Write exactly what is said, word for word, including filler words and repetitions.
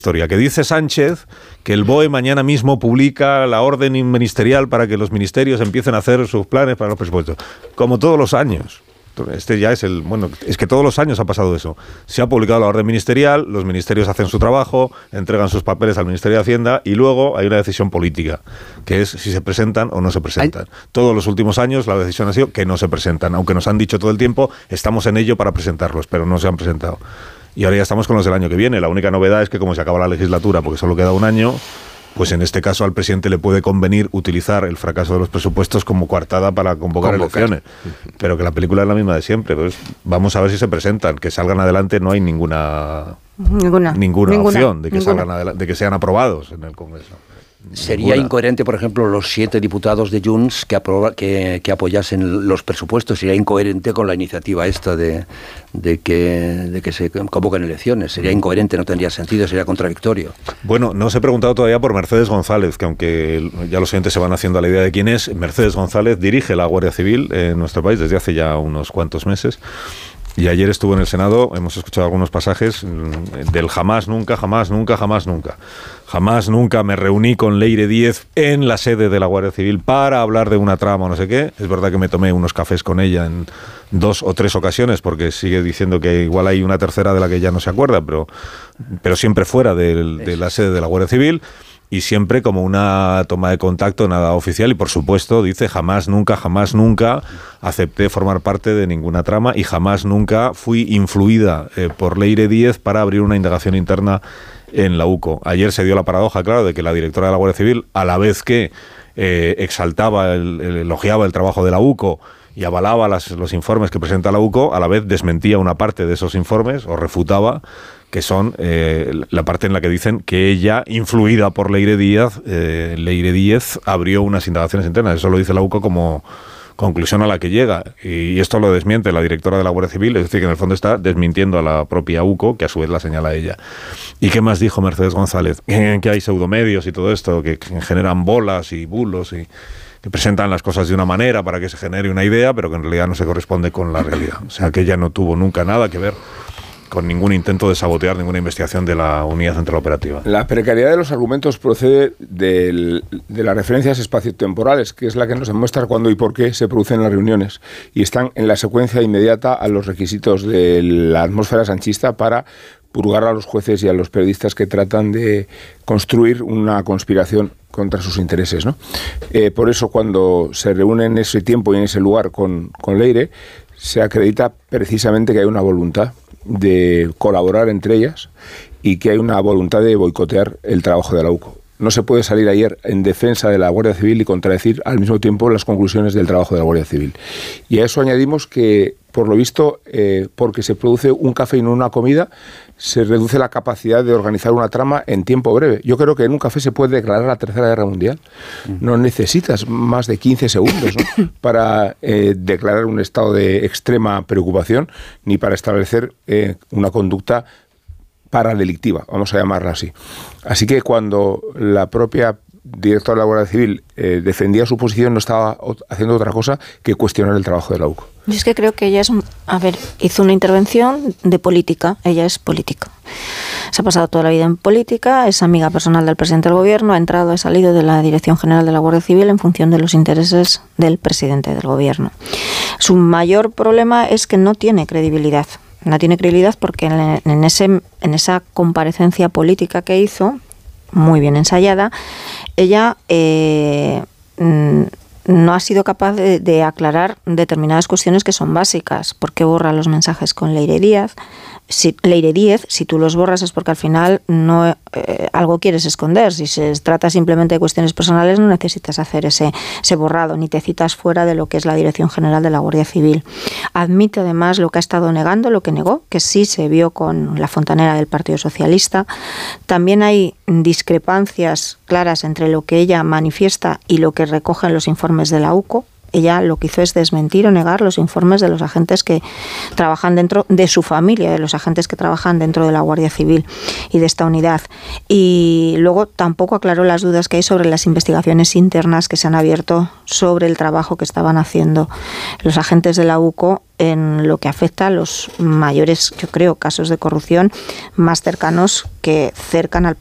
historia, que dice Sánchez que el B O E mañana mismo publica la orden ministerial para que los ministerios empiecen a hacer sus planes para los presupuestos, como todos los años. Este ya es el... Bueno, es que todos los años ha pasado eso. Se ha publicado la orden ministerial, los ministerios hacen su trabajo, entregan sus papeles al Ministerio de Hacienda y luego hay una decisión política, que es si se presentan o no se presentan. Hay... Todos los últimos años la decisión ha sido que no se presentan, aunque nos han dicho todo el tiempo, estamos en ello para presentarlos, pero no se han presentado. Y ahora ya estamos con los del año que viene. La única novedad es que como se acaba la legislatura, porque solo queda un año, pues en este caso al presidente le puede convenir utilizar el fracaso de los presupuestos como coartada para convocar, convocar. elecciones. Pero que la película es la misma de siempre. Pues vamos a ver si se presentan. Que salgan adelante no hay ninguna ninguna, ninguna, ninguna opción de que, ninguna. salgan adelante, de que sean aprobados en el Congreso. Sería Ninguna. incoherente, por ejemplo, los siete diputados de Junts que, aproba, que, que apoyasen los presupuestos. Sería incoherente con la iniciativa esta de, de, que, de que se convoquen elecciones. Sería incoherente, no tendría sentido, sería contradictorio. Bueno, no os he preguntado todavía por Mercedes González, que aunque ya los oyentes se van haciendo a la idea de quién es, Mercedes González dirige la Guardia Civil en nuestro país desde hace ya unos cuantos meses. Y ayer estuvo en el Senado, hemos escuchado algunos pasajes del jamás, nunca, jamás, nunca, jamás, nunca. Jamás, nunca me reuní con Leire Díez en la sede de la Guardia Civil para hablar de una trama o no sé qué. Es verdad que me tomé unos cafés con ella en dos o tres ocasiones, porque sigue diciendo que igual hay una tercera de la que ya no se acuerda, pero, pero siempre fuera de, de la sede de la Guardia Civil. Y siempre como una toma de contacto, nada oficial, y por supuesto dice jamás, nunca, jamás, nunca acepté formar parte de ninguna trama y jamás, nunca fui influida eh, por Leire Díez para abrir una indagación interna en la UCO. Ayer se dio la paradoja, claro, de que la directora de la Guardia Civil, a la vez que eh, exaltaba, el, el, elogiaba el trabajo de la UCO y avalaba las, los informes que presenta la UCO, a la vez desmentía una parte de esos informes o refutaba, que son eh, la parte en la que dicen que ella, influida por Leire Díez, eh, Leire Díez abrió unas indagaciones internas. Eso lo dice la UCO como conclusión a la que llega. Y esto lo desmiente la directora de la Guardia Civil, es decir, que en el fondo está desmintiendo a la propia UCO, que a su vez la señala ella. ¿Y qué más dijo Mercedes González? Que hay pseudomedios y todo esto, que generan bolas y bulos y que presentan las cosas de una manera para que se genere una idea, pero que en realidad no se corresponde con la realidad. O sea, que ella no tuvo nunca nada que ver con ningún intento de sabotear ninguna investigación de la Unidad Central Operativa. La precariedad de los argumentos procede del, de las referencias espaciotemporales, que es la que nos demuestra cuándo y por qué se producen las reuniones, y están en la secuencia inmediata a los requisitos de la atmósfera sanchista para purgar a los jueces y a los periodistas que tratan de construir una conspiración contra sus intereses, ¿no? Eh, por eso, cuando se reúnen en ese tiempo y en ese lugar con, con Leire, se acredita precisamente que hay una voluntad de colaborar entre ellas y que hay una voluntad de boicotear el trabajo de la UCO. No se puede salir ayer en defensa de la Guardia Civil y contradecir al mismo tiempo las conclusiones del trabajo de la Guardia Civil. Y a eso añadimos que, por lo visto, eh, porque se produce un café y no una comida, se reduce la capacidad de organizar una trama en tiempo breve. Yo creo que en un café se puede declarar la Tercera Guerra Mundial. No necesitas más de quince segundos, ¿no?, para eh, declarar un estado de extrema preocupación, ni para establecer eh, una conducta paradelictiva, vamos a llamarla así. Así que cuando la propia directora de la Guardia Civil eh, defendía su posición, no estaba haciendo otra cosa que cuestionar el trabajo de la UCO. Yo es que creo que ella es, a ver, hizo una intervención de política, ella es política. Se ha pasado toda la vida en política, es amiga personal del presidente del gobierno, ha entrado, ha salido de la Dirección General de la Guardia Civil en función de los intereses del presidente del gobierno. Su mayor problema es que no tiene credibilidad. No tiene credibilidad porque en, en, ese, en esa comparecencia política que hizo, muy bien ensayada, ella eh, no ha sido capaz de, de aclarar determinadas cuestiones que son básicas. ¿Por qué borra los mensajes con Leire Díez? Si, Leire Díez, si tú los borras es porque al final no eh, algo quieres esconder. Si se trata simplemente de cuestiones personales, no necesitas hacer ese, ese borrado, ni te citas fuera de lo que es la Dirección General de la Guardia Civil. Admite además lo que ha estado negando, lo que negó, que sí se vio con la fontanera del Partido Socialista. También hay discrepancias claras entre lo que ella manifiesta y lo que recogen los informes de la UCO. ella lo que hizo es desmentir o negar los informes de los agentes que trabajan dentro de su familia, de los agentes que trabajan dentro de la Guardia Civil y de esta unidad. Y luego tampoco aclaró las dudas que hay sobre las investigaciones internas que se han abierto sobre el trabajo que estaban haciendo los agentes de la U C O en lo que afecta a los mayores, yo creo, casos de corrupción más cercanos que cercan al